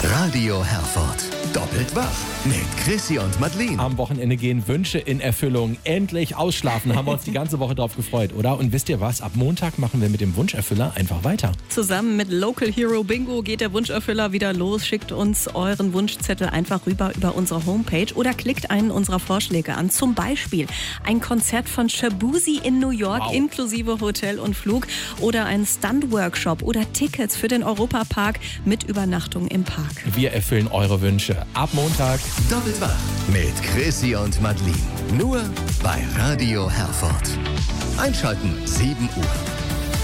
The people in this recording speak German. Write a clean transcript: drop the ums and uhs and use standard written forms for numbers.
Radio Herford. Doppelt wach mit Chrissy und Madeleine. Am Wochenende gehen Wünsche in Erfüllung. Endlich ausschlafen, haben wir uns die ganze Woche drauf gefreut, oder? Und wisst ihr was? Ab Montag machen wir mit dem Wunscherfüller einfach weiter. Zusammen mit Local Hero Bingo geht der Wunscherfüller wieder los. Schickt uns euren Wunschzettel einfach rüber über unsere Homepage oder klickt einen unserer Vorschläge an. Zum Beispiel ein Konzert von Shabuzi in New York inklusive Hotel und Flug oder ein Stunt-Workshop oder Tickets für den Europapark mit Übernachtung im Park. Wir erfüllen eure Wünsche. Ab Montag. Doppelt wach mit Chrissy und Madeleine. Nur bei Radio Herford. Einschalten 7 Uhr.